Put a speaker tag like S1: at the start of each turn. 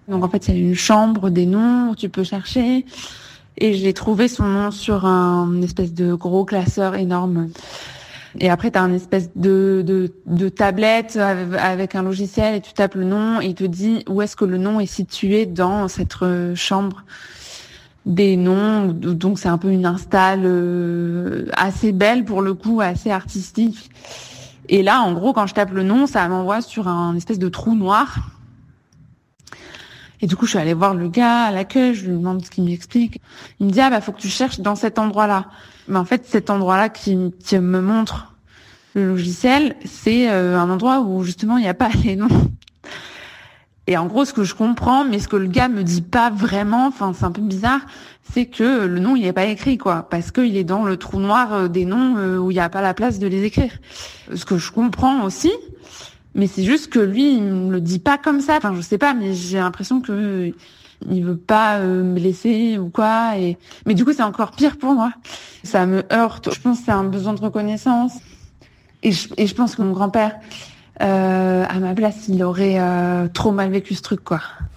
S1: Donc en fait, il y a une chambre, des noms où tu peux chercher. Et j'ai trouvé son nom sur un espèce de gros classeur énorme. Et après, tu as un espèce de tablette avec un logiciel et tu tapes le nom et il te dit où est-ce que le nom est situé dans cette chambre des noms. Donc c'est un peu une install assez belle pour le coup, assez artistique. Et là, en gros, quand je tape le nom, ça m'envoie sur un espèce de trou noir. Et du coup, je suis allée voir le gars à l'accueil, je lui demande ce qu'il m'explique. Il me dit, faut que tu cherches dans cet endroit-là. Mais en fait, cet endroit-là qui me montre le logiciel, c'est un endroit où justement, il n'y a pas les noms. Et en gros, ce que je comprends, mais ce que le gars me dit pas vraiment, enfin, c'est un peu bizarre, c'est que le nom, il est pas écrit, quoi. Parce qu'il est dans le trou noir des noms où il n'y a pas la place de les écrire. Ce que je comprends aussi, mais c'est juste que lui, il me le dit pas comme ça. Enfin, je sais pas, mais j'ai l'impression que il veut pas me laisser ou quoi. Mais du coup, c'est encore pire pour moi. Ça me heurte. Je pense que c'est un besoin de reconnaissance. Et je pense que mon grand-père, à ma place, il aurait trop mal vécu ce truc, quoi.